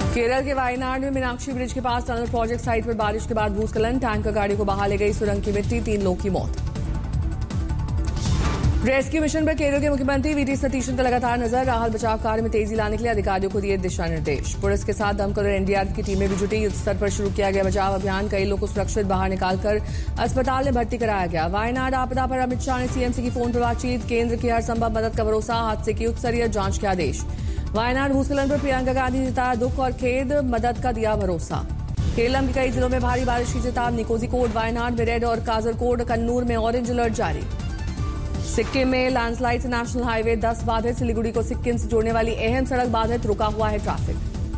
केरल के वायनाड में मीनाक्षी ब्रिज के पास टनल प्रोजेक्ट साइट पर बारिश के बाद भूस्खलन, टैंकर गाड़ी को बहा ले गई सुरंग की मिट्टी, 3 लोगों की मौत। रेस्क्यू मिशन पर केरल के मुख्यमंत्री वीटी सतीशन का लगातार नजर, राहत बचाव कार्य में तेजी लाने के लिए अधिकारियों को दिए दिशा निर्देश। पुलिस के साथ दमकल और एनडीआरएफ की टीमें भी जुटी, युद्ध स्तर पर शुरू किया गया बचाव अभियान, कई लोगों को सुरक्षित बाहर निकालकर अस्पताल में भर्ती कराया गया। वायनाड आपदा पर अमित शाह ने सीएम से की फोन पर बातचीत, केंद्र की हर संभव मदद का भरोसा, हादसे की उच्च स्तरीय जांच के आदेश। वायनाड भूस्खलन पर प्रियंका गांधी ने जताया दुख और खेद, मदद का दिया भरोसा। केरल के कई जिलों में भारी बारिश की चेतावनी, कोझिकोड वायनाड में रेड और काजरकोड कन्नूर में ऑरेंज अलर्ट जारी। सिक्किम में लैंडस्लाइड से नेशनल हाईवे 10 बाधित, सिलीगुड़ी को सिक्किम से जोड़ने वाली अहम सड़क बाधित, रुका हुआ है ट्रैफिक।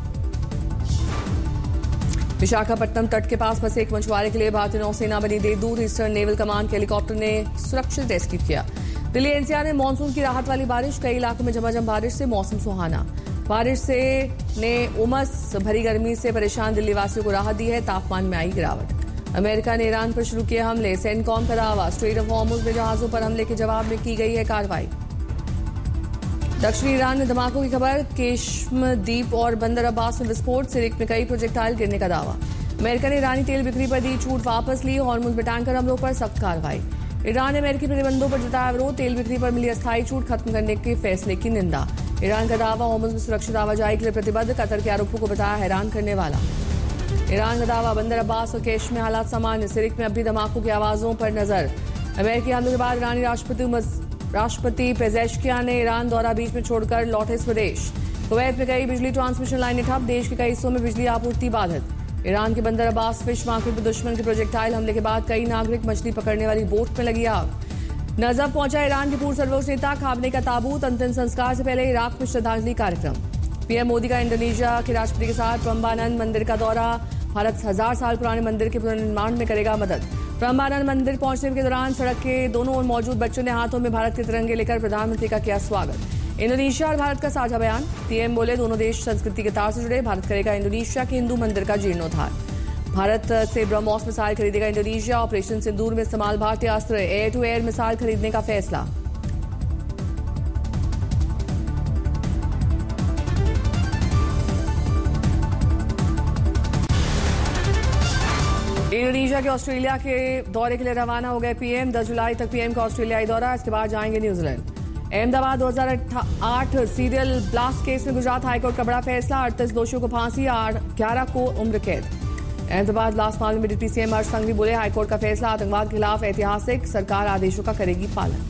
विशाखापट्टनम तट के पास फंसे एक मछुआरे के लिए भारतीय नौसेना बनी देवदूत, ईस्टर्न नेवल कमांड के हेलीकॉप्टर ने सुरक्षित रेस्क्यू किया। दिल्ली एनसीआर में मानसून की राहत वाली बारिश, कई इलाकों में झमाझम बारिश से मौसम सुहाना। बारिश से ने उमस भरी गर्मी से परेशान दिल्ली वासियों को राहत दी है, तापमान में आई गिरावट। अमेरिका ने ईरान पर शुरू किए हमले, सेंटकॉम का दावा, स्ट्रेट ऑफ हॉर्मुज में जहाजों पर हमले के जवाब में की गई है कार्रवाई। दक्षिणी ईरान में धमाकों की खबर, केशम द्वीप और बंदर अब्बास में विस्फोट, सिरिक में कई प्रोजेक्टाइल गिरने का दावा। अमेरिका ने ईरानी तेल बिक्री पर दी छूट वापस ली, हॉर्मुज में टैंकर हमलों पर सख्त कार्रवाई। ईरान ने अमेरिकी प्रतिबंधों पर जताया विरोध, तेल बिक्री पर मिली अस्थायी छूट खत्म करने के फैसले की निंदा। ईरान का दावा, हॉर्मुज में सुरक्षित आवाजाही के लिए प्रतिबद्ध, कतर के आरोपों को बताया हैरान करने वाला। ईरान का दावा, बंदर अब्बास और केश में हालात सामान्य, सिरिक में अब भी धमाकों की आवाजों पर नजर। अमेरिकी हमले के बाद ईरानी राष्ट्रपति पेजेश्कियान ने ईरान दौरा बीच में छोड़कर लौटे स्वदेश। कुवैत में कई बिजली ट्रांसमिशन लाइनें ठप, देश के कई हिस्सों में बिजली आपूर्ति बाधित। ईरान के बंदर अब्बास फिश मार्केट में दुश्मन के प्रोजेक्टाइल हमले के बाद कई नागरिक मछली पकड़ने वाली बोट में लगी आग। नजफ पहुंचा ईरान के पूर्व सर्वोच्च नेता खामने का ताबूत, अंतिम संस्कार से पहले इराक में श्रद्धांजलि कार्यक्रम। पीएम मोदी का इंडोनेशिया के राष्ट्रपति के साथ प्रम्बानंद मंदिर का दौरा, भारत 1000 साल पुराने मंदिर के पुनर्निर्माण में करेगा मदद। प्रम्बानंद मंदिर पहुंचने के दौरान सड़क के दोनों ओर मौजूद बच्चों ने हाथों में भारत के तिरंगे लेकर प्रधानमंत्री का किया स्वागत। इंडोनेशिया और भारत का साझा बयान, पीएम बोले दोनों देश संस्कृति के तार से जुड़े, भारत करेगा इंडोनेशिया के हिंदू मंदिर का जीर्णोद्धार। भारत से ब्रह्मोस मिसाइल खरीदेगा इंडोनेशिया, ऑपरेशन सिंदूर में इस्तेमाल भारतीय अस्त्र, एयर टू एयर मिसाइल खरीदने का फैसला। इंडोनेशिया के ऑस्ट्रेलिया के दौरे के लिए रवाना हो गए पीएम, 10 जुलाई तक पीएम का ऑस्ट्रेलियाई दौरा, इसके बाद जाएंगे New Zealand. Ahmedabad 2008 serial blast case में गुजरात हाईकोर्ट का बड़ा फैसला, 38 दोषियों को फांसी, 11 को उम्र कैद। अहमदाबाद ब्लास्ट मामले में डिप्टी सीएम हर्ष संघवी बोले हाईकोर्ट का फैसला आतंकवाद के खिलाफ ऐतिहासिक, सरकार आदेशों का करेगी पालन।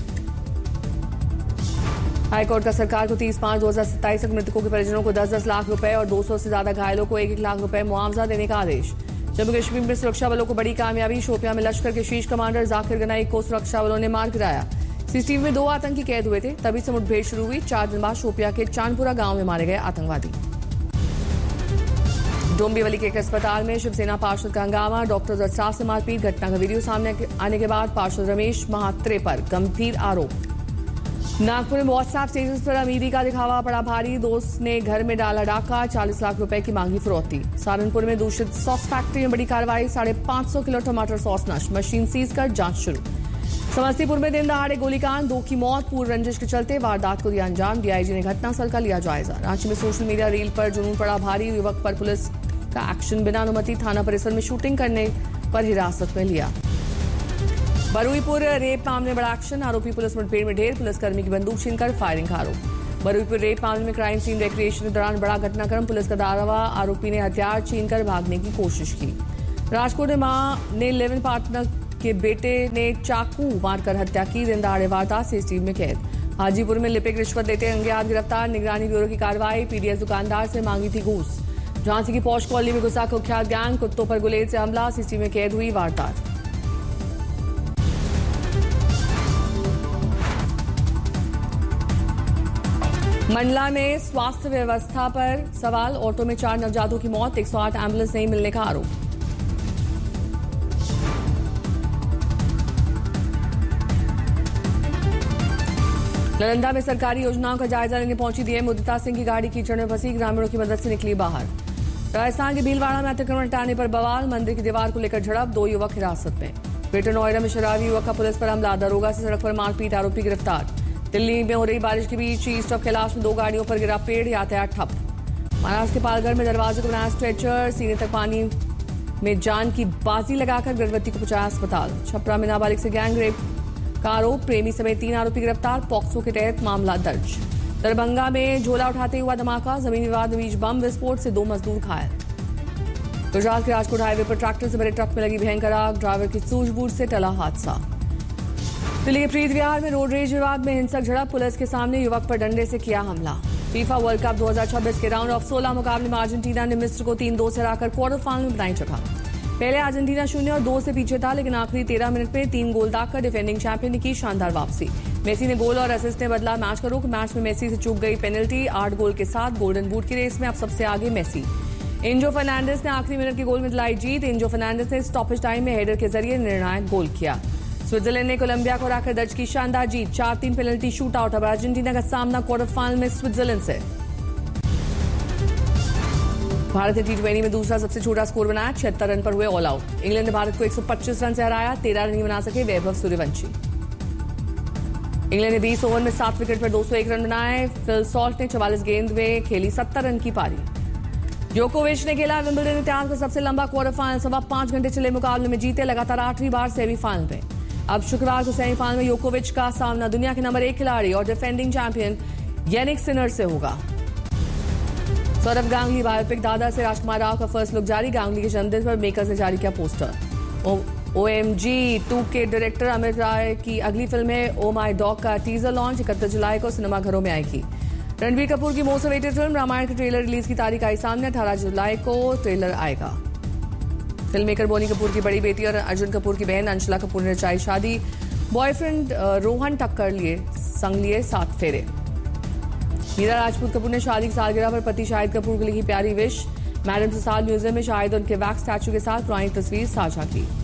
हाईकोर्ट का सरकार को 30/5/2027 तक मृतकों के परिजनों को 10-10 लाख रुपए और 200 से ज्यादा घायलों को 1-1 लाख रुपए मुआवजा देने का आदेश। जम्मू कश्मीर में सुरक्षा बलों को बड़ी कामयाबी, शोपियां में लश्कर के शीर्ष कमांडर जाकिर गनाई को सुरक्षा बलों ने मार गिराया। सीसीटीवी में 2 आतंकी कैद हुए थे, तभी से मुठभेड़ शुरू हुई। 4 दिन बाद शोपियां के चांदपुरा गांव में मारे गए आतंकवादी। डोंबिवली के एक अस्पताल में शिवसेना पार्षद का हंगामा, डॉक्टर्स और स्टाफ से मारपीट, घटना का वीडियो सामने आने के बाद पार्षद रमेश महात्रे पर गंभीर आरोप। नागपुर में व्हाट्सएप स्टेटस पर अमीरी का दिखावा पड़ा भारी, दोस्त ने घर में डाला डाका, 40 लाख रुपए की मांगी फिरौती। सहारनपुर में दूषित सॉस फैक्ट्री में बड़ी कार्रवाई, 550 किलो टमाटर सॉस नष्ट, मशीन सीज कर जांच शुरू। समस्तीपुर में दिन दहाड़े गोलीकांड, 2 की मौत, पूर्व रंजिश के चलते वारदात को दिया अंजाम, डीआईजी ने घटनास्थल का लिया जायजा। रांची में सोशल मीडिया रील पर जुनून पड़ा भारी, युवक पर पुलिस का एक्शन, बिना अनुमति थाना परिसर में शूटिंग करने पर हिरासत में लिया। बरुईपुर रेप मामले में बड़ा एक्शन, आरोपी पुलिस मुठभेड़ में ढेर, पुलिसकर्मी की बंदूक छीनकर फायरिंग का आरोप। बरुईपुर रेप मामले में क्राइम सीन रिक्रिएशन के दौरान बड़ा घटनाक्रम, पुलिस का दावा, आरोपी ने हथियार छीनकर भागने की कोशिश की। राजकोट में मां ने लिव इन पार्टनर के बेटे ने चाकू मारकर हत्या की, दिन दहाड़े वारदात, सीसीटीवी में कैद। हाजीपुर में लिपिक रिश्वत देते रंगे हाथ गिरफ्तार, निगरानी ब्यूरो की कार्रवाई, पीडीएस दुकानदार से मांगी थी घूस। झांसी की पौष कॉलोनी में घुसा कुख्यात गैंग, कुत्तों पर गुलेल से हमला, सीसीटीवी में कैद हुई वारदात। मंडला में स्वास्थ्य व्यवस्था पर सवाल, ऑटो में 4 नवजातों की मौत, 108 एम्बुलेंस नहीं मिलने का आरोप। नालंदा में सरकारी योजनाओं का जायजा लेने पहुंची डीएम, उदिता सिंह की गाड़ी कीचड़ में फंसी, ग्रामीणों की मदद से निकली बाहर। राजस्थान के भीलवाड़ा में अतिक्रमण हटाने पर बवाल, मंदिर की दीवार को लेकर झड़प, 2 युवक हिरासत में। ग्रेटर नोएडा में शराबी युवक का पुलिस पर हमला, दरोगा से सड़क पर मारपीट, आरोपी गिरफ्तार। दिल्ली में हो रही बारिश के बीच ईस्ट ऑफ कैलाश में 2 गाड़ियों पर गिरा पेड़, यातायात ठप। महाराष्ट्र के पालघर में दरवाजे को बनाया स्ट्रेचर, सीने तक पानी में जान की बाजी लगाकर गर्भवती को पहुंचाया अस्पताल। छपरा में नाबालिग से गैंग रेप का आरोप, प्रेमी समेत 3 आरोपी गिरफ्तार, पॉक्सो के तहत मामला दर्ज। दरभंगा में झोला उठाते हुआ धमाका, जमीन विवाद में बीच बम विस्फोट से 2 मजदूर घायल। गुजरात के राजकोट हाईवे पर ट्रैक्टर से भरे ट्रक में लगी भयंकर आग, ड्राइवर की सूझबूझ से टला हादसा। दिल्ली के प्रीत विहार में रोड रेज विवाद में हिंसक झड़प, पुलिस के सामने युवक पर डंडे से किया हमला। फीफा वर्ल्ड कप 2026 के राउंड ऑफ 16 मुकाबले में अर्जेंटीना ने मिस्र को 3-2 से हराकर क्वार्टर फाइनल में बनाई जगह। पहले अर्जेंटीना 0 और 2 से पीछे था, लेकिन आखिरी 13 मिनट में 3 गोल दागकर डिफेंडिंग चैंपियन ने की शानदार वापसी। मेसी ने गोल और असिस्ट ने बदला मैच का रुख। मैच में मेसी से चूक गई पेनल्टी, 8 गोल के साथ गोल्डन बूट की रेस में अब सबसे आगे मेसी। एंजो फर्नांडिस ने आखिरी मिनट के गोल में दिलाई जीत। एंजो फर्नांडिस ने स्टॉपेज टाइम में हेडर के जरिए निर्णायक गोल किया। स्विट्जरलैंड ने कोलंबिया को हराकर दर्ज की शानदार जीत, 4-3 पेनल्टी शूट आउट। अब अर्जेंटीना का सामना क्वार्टर फाइनल में स्विट्जरलैंड से। भारत ने T20 में दूसरा सबसे छोटा स्कोर बनाया, 76 रन पर हुए ऑल आउट। इंग्लैंड ने भारत को 125 रन से हराया, 13 रन ही बना सके वैभव सूर्यवंशी। इंग्लैंड ने 20 ओवर में 7 विकेट पर 201 रन बनाए। फिल सॉल्ट ने 44 गेंद में खेली 70 रन की पारी। जोकोविच ने खेला विंबलडन इतिहास का सबसे लंबा क्वार्टर फाइनल, 5.25 घंटे चले मुकाबले में जीते लगातार 8वीं बार सेमीफाइनल में। अब शुक्रवार को सेमीफाइनल में जोकोविच का सामना दुनिया के नंबर 1 खिलाड़ी और डिफेंडिंग चैंपियन यानिक सिनर से होगा। सौरभ गांगुली बायोपिक दादा से राजकुमार राव का फर्स्ट लुक जारी, गांगुली के जन्मदिन पर मेकर्स ने जारी किया पोस्टर। OMG 2 के डायरेक्टर अमित राय की अगली फिल्म है ओ माई डॉग का टीजर लॉन्च 31 जुलाई को सिनेमाघरों में आएगी। रणबीर कपूर की मोस्ट अवेटेड फिल्म रामायण के ट्रेलर रिलीज की तारीख आई सामने, 18 जुलाई को ट्रेलर आएगा। फिल्म मेकर बोनी कपूर की बड़ी बेटी और अर्जुन कपूर की बहन अंशुला कपूर ने रचाई शादी, बॉयफ्रेंड रोहन टक्कर संग लिए 7 फेरे। मीरा राजपूत कपूर ने शादी की सालगिरह पर पति शाहिद कपूर को लिखी प्यारी विश, मैडम तुसाद म्यूजियम में शाहिद और उनके वैक्स स्टैचू के साथ पुरानी तस्वीर साझा की।